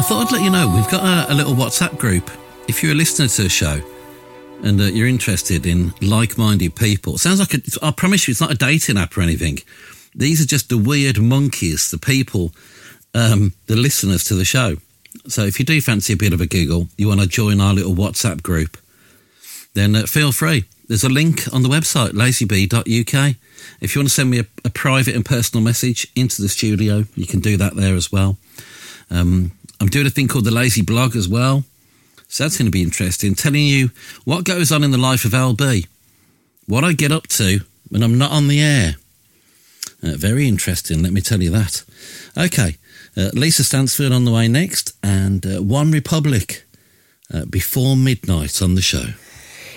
thought I'd let you know, we've got a little WhatsApp group. If you're a listener to the show and you're interested in like-minded people, it sounds like, I promise you, it's not a dating app or anything. These are just the weird monkeys, the people, the listeners to the show. So if you do fancy a bit of a giggle, you want to join our little WhatsApp group, then feel free. There's a link on the website, lazybee.uk. If you want to send me a private and personal message into the studio, you can do that there as well. I'm doing a thing called the Lazy Blog as well. So that's going to be interesting, telling you what goes on in the life of LB, what I get up to when I'm not on the air. Very interesting, let me tell you that. Okay, Lisa Stansfield on the way next, and One Republic before midnight on the show.